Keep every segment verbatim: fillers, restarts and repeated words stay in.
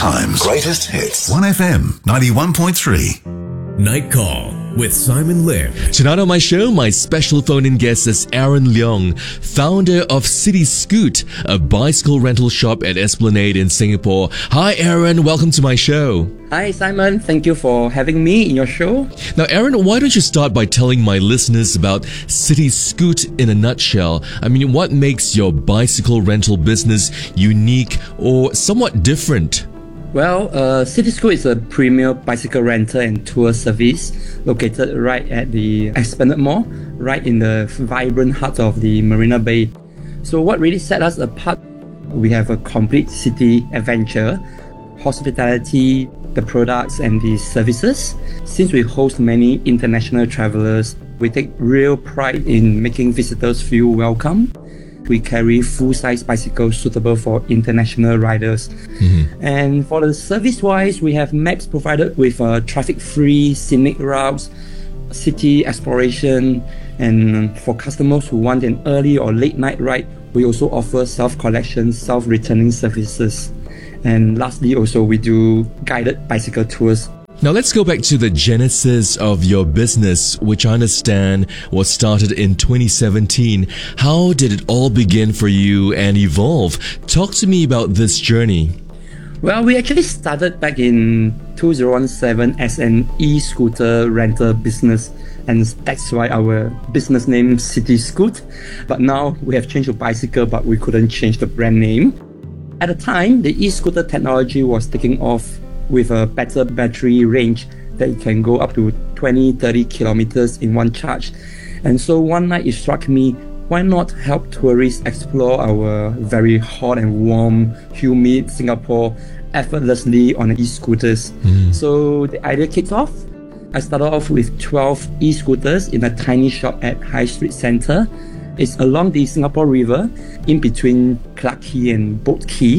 time's greatest hits. one F M ninety-one point three. Night Call with Simon Lim. Tonight on my show, my special phone-in guest is Aaron Leong, founder of City Scoot, a bicycle rental shop at Esplanade in Singapore. Hi Aaron, welcome to my show. Hi Simon, thank you for having me in your show. Now Aaron, why don't you start by telling my listeners about City Scoot in a nutshell? I mean, what makes your bicycle rental business unique or somewhat different? Well, uh, City Scoot is a premier bicycle rental and tour service located right at the Esplanade Mall, right in the vibrant heart of the Marina Bay. So what really set us apart, we have a complete city adventure, hospitality, the products and the services. Since we host many international travelers, we take real pride in making visitors feel welcome. We carry full-size bicycles suitable for international riders. Mm-hmm. And for the service-wise, we have maps provided with uh, traffic-free scenic routes, city exploration, and for customers who want an early or late-night ride, we also offer self-collection, self-returning services. And lastly, also we do guided bicycle tours. Now let's go back to the genesis of your business, which I understand was started in twenty seventeen. How did it all begin for you and evolve? Talk to me about this journey. Well, we actually started back in two thousand seventeen as an e-scooter rental business, and that's why our business name City Scoot. But now we have changed to bicycle, but we couldn't change the brand name. At the time, the e-scooter technology was taking off with a better battery range that can go up to twenty to thirty kilometers in one charge. And so one night it struck me, why not help tourists explore our very hot and warm, humid Singapore effortlessly on e-scooters? Mm. So the idea kicked off. I started off with twelve e-scooters in a tiny shop at High Street Centre. It's along the Singapore River, in between Clarke Quay and Boat Quay.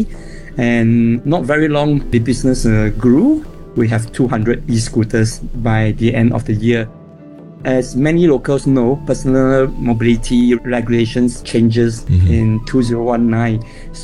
And not very long, the business uh, grew. We have two hundred e-scooters by the end of the year. As many locals know, personal mobility regulations changes mm-hmm. in two thousand nineteen.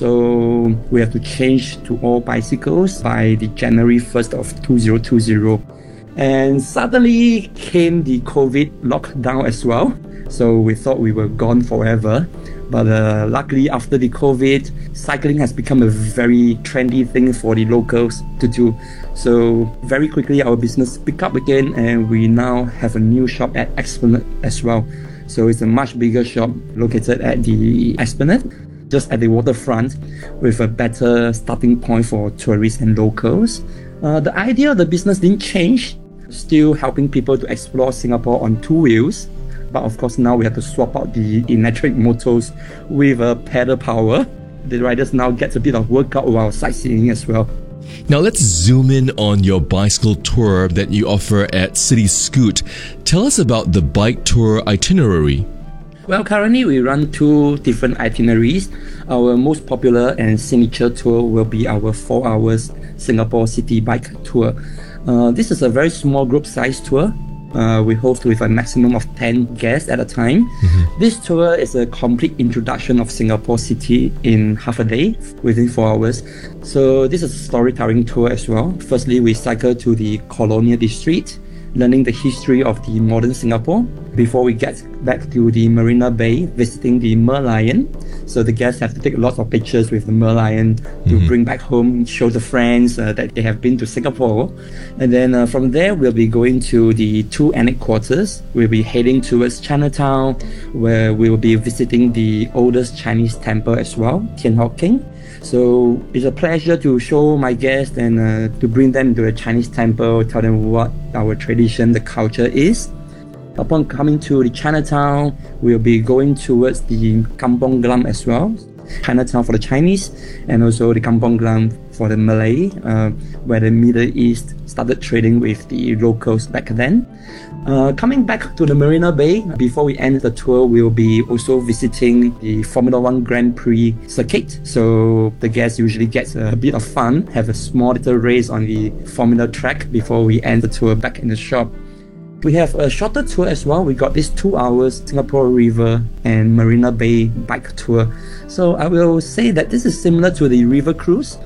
So we have to change to all bicycles by the January first of two thousand twenty. And suddenly came the COVID lockdown as well. So we thought we were gone forever. But uh, luckily, after the COVID, cycling has become a very trendy thing for the locals to do. So very quickly, our business picked up again, and we now have a new shop at Esplanade as well. So it's a much bigger shop located at the Esplanade, just at the waterfront, with a better starting point for tourists and locals. Uh, the idea of the business didn't change, still helping people to explore Singapore on two wheels. But of course, now we have to swap out the electric motors with a pedal power. The riders now get a bit of workout while sightseeing as well. Now let's zoom in on your bicycle tour that you offer at City Scoot. Tell us about the bike tour itinerary. Well, currently we run two different itineraries. Our most popular and signature tour will be our four hours Singapore City Bike Tour. Uh, this is a very small group size tour. Uh, we host with a maximum of ten guests at a time. Mm-hmm. This tour is a complete introduction of Singapore City in half a day, within four hours. So this is a storytelling tour as well. Firstly, we cycle to the Colonial District, learning the history of the modern Singapore before we get back to the Marina Bay, visiting the Merlion. So the guests have to take lots of pictures with the Merlion to mm-hmm. bring back home, show the friends uh, that they have been to Singapore. And then uh, from there, we'll be going to the two annex quarters. We'll be heading towards Chinatown, where we will be visiting the oldest Chinese temple as well, Tian Ho King. So it's a pleasure to show my guests and uh, to bring them to a Chinese temple, tell them what our tradition, the culture is. Upon coming to the Chinatown, we'll be going towards the Kampong Glam as well. Chinatown for the Chinese, and also the Kampong Glam for the Malay, uh, where the Middle East started trading with the locals back then. Uh, coming back to the Marina Bay, before we end the tour, we'll be also visiting the Formula One Grand Prix circuit. So the guests usually get a bit of fun, have a small little race on the Formula track before we end the tour back in the shop. We have a shorter tour as well. We got this two hours Singapore River and Marina Bay bike tour. So I will say that this is similar to the river cruise.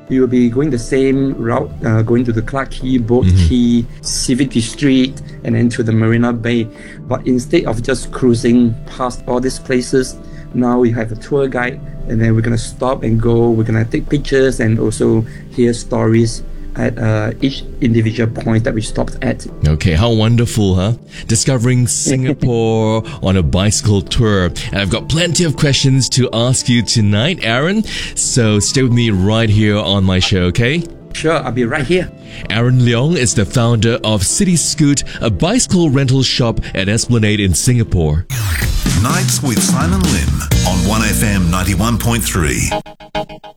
you will be going the same route, uh, going to the Clarke Quay, Boat mm-hmm. Quay, Civic District, and then to the Marina Bay. But instead of just cruising past all these places, now we have a tour guide, and then we're going to stop and go. We're going to take pictures and also hear stories at uh, each individual point that we stopped at. Okay, how wonderful, huh? Discovering Singapore on a bicycle tour. And I've got plenty of questions to ask you tonight, Aaron. So stay with me right here on my show, okay? Sure, I'll be right here. Aaron Leong is the founder of City Scoot, a bicycle rental shop at Esplanade in Singapore. Nights with Simon Lim on one F M ninety-one point three.